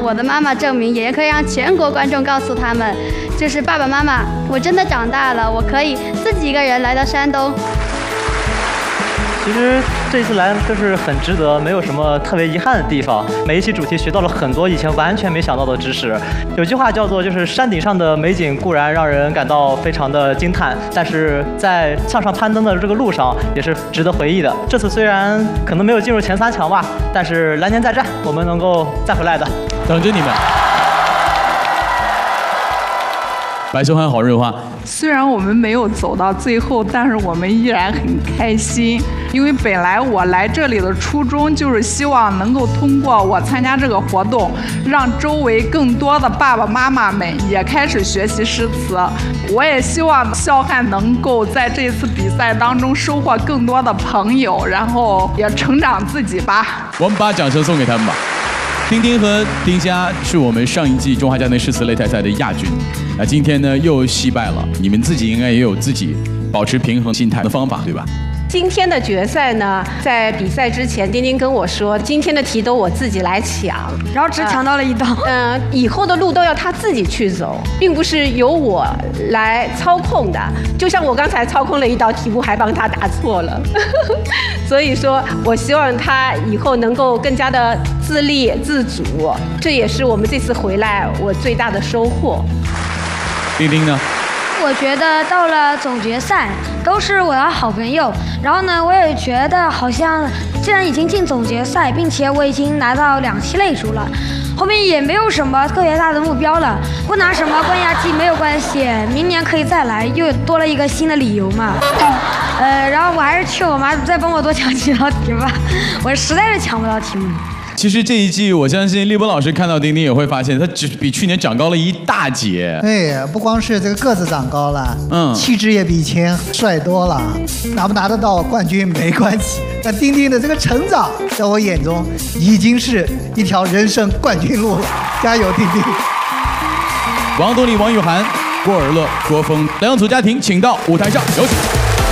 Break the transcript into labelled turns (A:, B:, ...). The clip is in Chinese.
A: 我的妈妈证明，也可以让全国观众告诉他们，就是爸爸妈妈，我真的长大了，我可以自己一个人来到山东。
B: 其实这一次来就是很值得，没有什么特别遗憾的地方。每一期主题学到了很多以前完全没想到的知识。有句话叫做，就是山顶上的美景固然让人感到非常的惊叹，但是在向上攀登的这个路上也是值得回忆的。这次虽然可能没有进入前3强吧，但是来年再战，我们能够再回来的。
C: 等着你们。白秀涵、郝润花，
D: 虽然我们没有走到最后，但是我们依然很开心，因为本来我来这里的初衷就是希望能够通过我参加这个活动，让周围更多的爸爸妈妈们也开始学习诗词。我也希望肖汉能够在这次比赛当中收获更多的朋友，然后也成长自己吧。
C: 我们把掌声送给他们吧。丁丁和丁佳是我们上一季中华家庭诗词擂台赛的亚军，那今天呢又惜败了。你们自己应该也有自己保持平衡心态的方法，对吧？
E: 今天的决赛呢，在比赛之前，丁丁跟我说，今天的题都我自己来抢，
A: 然后只抢到了一道。
E: 以后的路都要他自己去走，并不是由我来操控的。就像我刚才操控了一道题目，还帮他答错了。所以说我希望他以后能够更加的自立自主，这也是我们这次回来我最大的收获。
C: 丁丁呢？
A: 我觉得到了总决赛都是我的好朋友，然后呢，我也觉得好像既然已经进总决赛，并且我已经拿到2期擂主了，后面也没有什么特别大的目标了，不拿什么冠亚季没有关系，明年可以再来，又多了一个新的理由嘛。然后我还是求我妈再帮我多抢几道题吧，我实在是抢不到题目。
C: 其实这一季，我相信立波老师看到丁丁也会发现，他只比去年长高了一大截。
F: 对，不光是这个个子长高了，气质也比以前帅多了。拿不拿得到冠军没关系，但丁丁的这个成长，在我眼中已经是一条人生冠军路了。加油，丁丁！
C: 王东丽、王雨涵、郭尔乐、郭峰2组家庭，请到舞台上，有请。